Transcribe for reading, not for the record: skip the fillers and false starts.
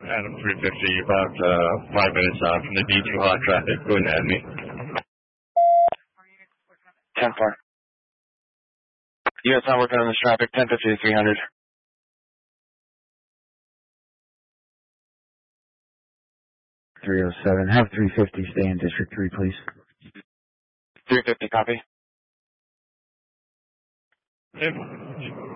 Adam 350, about 5 minutes out from the D2 hot traffic. Go ahead and add me. 10-4. U.S. not working on this traffic, 1050 to 300. 307. Have 350 stay in District 3, please. 350, copy. Yep.